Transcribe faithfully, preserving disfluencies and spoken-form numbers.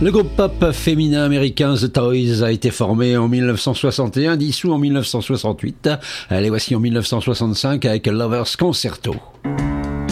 Le groupe pop féminin américain The Toys a été formé en mille neuf cent soixante et un, dissous en mille neuf cent soixante-huit. Les voici en mille neuf cent soixante-cinq avec Lovers Concerto.